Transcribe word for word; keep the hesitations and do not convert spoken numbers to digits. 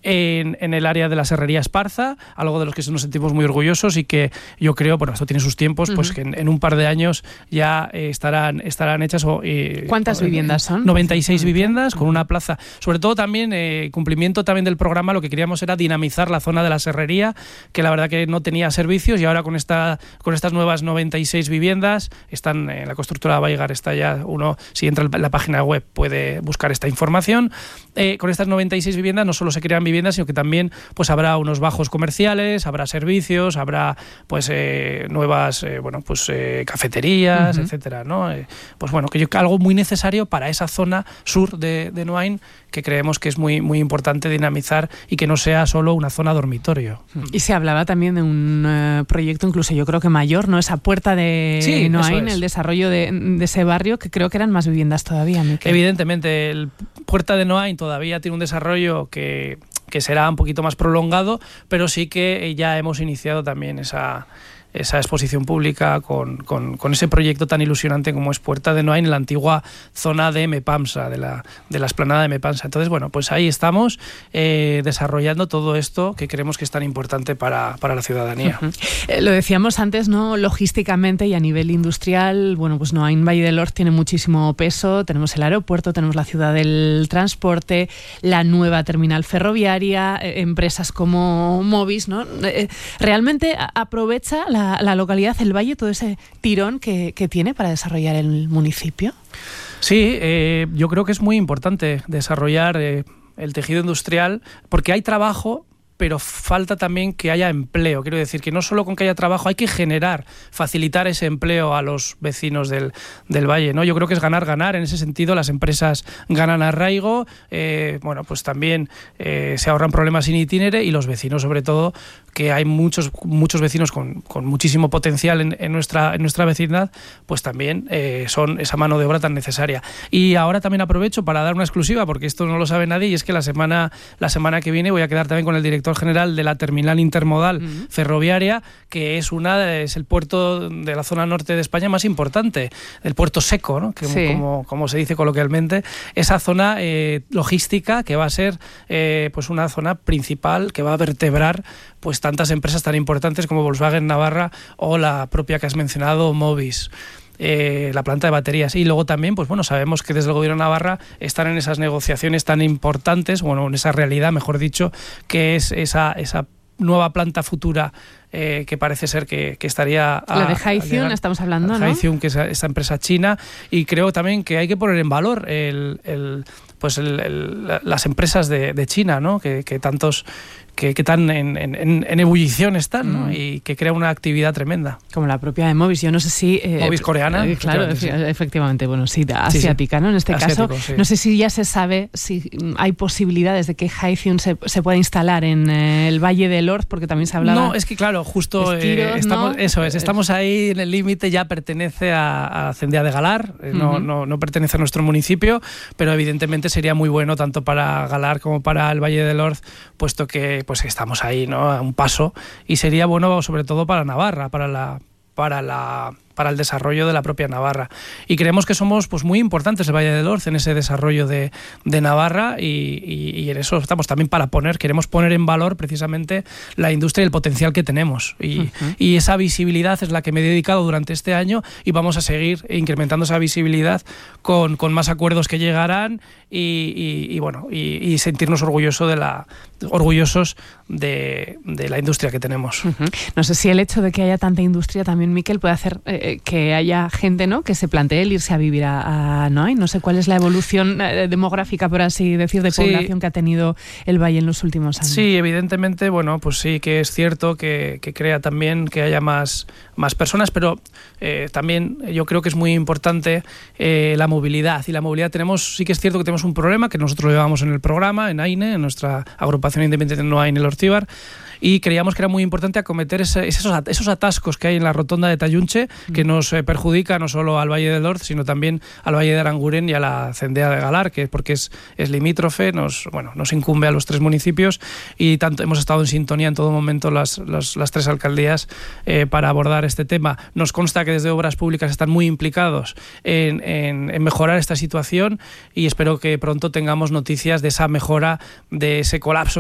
En, en el área de la serrería Esparza, algo de los que nos sentimos muy orgullosos y que yo creo, bueno, esto tiene sus tiempos, uh-huh. pues que en, en un par de años ya eh, estarán, estarán hechas. O, eh, ¿Cuántas eh, viviendas son? noventa y seis viviendas con una plaza. Sobre todo también, eh, cumplimiento también del programa, lo que queríamos era dinamizar la zona de la serrería, que la verdad que no tenía servicios, y ahora con esta con estas nuevas noventa y seis viviendas, están en la constructora Baigar, está ya uno, si entra en la página web puede buscar esta información. Eh, con estas noventa y seis viviendas no solo se crean viviendas, sino que también pues habrá unos bajos comerciales, habrá servicios, habrá pues eh, nuevas eh, bueno pues eh, cafeterías, uh-huh. etcétera, ¿no? Eh, pues bueno, que yo, algo muy necesario para esa zona sur de, de Noain, que creemos que es muy muy importante dinamizar y que no sea solo una zona dormitorio. Y se hablaba también de un uh, proyecto incluso yo creo que mayor, ¿no? Esa puerta de sí, Noain, el desarrollo de, de ese barrio, que creo que eran más viviendas todavía, Miquel. Evidentemente, el Puerta de Noain todavía tiene un desarrollo que que será un poquito más prolongado, pero sí que ya hemos iniciado también esa, esa exposición pública con, con, con ese proyecto tan ilusionante como es Puerta de Noain, en la antigua zona de Mepamsa, de la, de la explanada de Mepamsa. Entonces, bueno, pues ahí estamos eh, desarrollando todo esto que creemos que es tan importante para, para la ciudadanía. Uh-huh. Eh, lo decíamos antes, ¿no? Logísticamente y a nivel industrial, bueno, pues Noain Valle del Orz tiene muchísimo peso. Tenemos el aeropuerto, tenemos la ciudad del transporte, la nueva terminal ferroviaria, eh, empresas como Movis, ¿no? Eh, realmente a- aprovecha la La, la localidad, el valle, todo ese tirón que, que tiene para desarrollar el municipio. Sí, eh, yo creo que es muy importante desarrollar eh, el tejido industrial, porque hay trabajo, pero falta también que haya empleo. Quiero decir que no solo con que haya trabajo, hay que generar, facilitar ese empleo a los vecinos del, del valle, ¿no? Yo creo que es ganar, ganar. En ese sentido, las empresas ganan arraigo, eh, bueno, pues también eh, se ahorran problemas in itinere, y los vecinos, sobre todo, que hay muchos muchos vecinos con, con muchísimo potencial en, en, nuestra, en nuestra vecindad, pues también eh, son esa mano de obra tan necesaria. Y ahora también aprovecho para dar una exclusiva, porque esto no lo sabe nadie, y es que la semana, la semana que viene voy a quedar también con el director general de la terminal intermodal uh-huh. ferroviaria, que es una es el puerto de la zona norte de España más importante, el puerto seco, ¿no? Que, sí. como, como se dice coloquialmente, esa zona eh, logística que va a ser eh, pues una zona principal que va a vertebrar pues tantas empresas tan importantes como Volkswagen Navarra o la propia que has mencionado, Movis. Eh, la planta de baterías. Y luego también, pues bueno, sabemos que desde el Gobierno de Navarra están en esas negociaciones tan importantes, bueno, en esa realidad, mejor dicho, que es esa, esa nueva planta futura eh, que parece ser que, que estaría... A, la de Haithium, estamos hablando, ¿no? Haithium, que es esa empresa china, y creo también que hay que poner en valor el, el, pues el, el, las empresas de, de China, ¿no? Que, que tantos... que, que tan en, en, en ebullición están, ¿no? Mm. Y que crea una actividad tremenda. Como la propia de Movis. Yo no sé si... Eh, Movis coreana. Eh, claro, efe- sí. efectivamente. Bueno, sí, asiática, sí, sí. ¿no? En este Asiático, caso, sí. No sé si ya se sabe si hay posibilidades de que Haithium se, se pueda instalar en eh, el Valle del Orz, porque también se hablaba... No, es que claro, justo estiros, eh, estamos, ¿no? eso es, estamos ahí en el límite, ya pertenece a, a Cendea de Galar, eh, no, uh-huh. no, no pertenece a nuestro municipio, pero evidentemente sería muy bueno tanto para Galar como para el Valle del Orz, puesto que pues estamos ahí, ¿no? A un paso, y sería bueno sobre todo para Navarra, para la para la para el desarrollo de la propia Navarra. Y creemos que somos pues muy importantes el Valle del Orz en ese desarrollo de, de Navarra, y, y, y en eso estamos también para poner, queremos poner en valor precisamente la industria y el potencial que tenemos. Y, uh-huh. y esa visibilidad es la que me he dedicado durante este año, y vamos a seguir incrementando esa visibilidad con, con más acuerdos que llegarán, y, y, y bueno, y, y sentirnos orgulloso de la, orgullosos de, de la industria que tenemos. Uh-huh. No sé si el hecho de que haya tanta industria también, Miquel, puede hacer eh, que haya gente, ¿no?, que se plantee el irse a vivir a, a Noain. No sé cuál es la evolución eh, demográfica, por así decir, de población sí. que ha tenido el valle en los últimos años. Sí, evidentemente, bueno, pues sí que es cierto que, que crea también que haya más, más personas, pero eh, también yo creo que es muy importante eh, la movilidad. Y la movilidad tenemos, sí que es cierto que tenemos un problema que nosotros lo llevamos en el programa, en AINE, en nuestra agrupación independiente Noain el Ortíbar, y creíamos que era muy importante acometer ese, esos, esos atascos que hay en la rotonda de Tallunche, mm. que nos eh, perjudica no solo al Valle del Orz, sino también al Valle de Aranguren y a la Cendea de Galar, que porque es, es limítrofe, nos, bueno, nos incumbe a los tres municipios, y tanto hemos estado en sintonía en todo momento las, las, las tres alcaldías eh, para abordar este tema. Nos consta que desde Obras Públicas están muy implicados en, en, en mejorar esta situación, y espero que pronto tengamos noticias de esa mejora, de ese colapso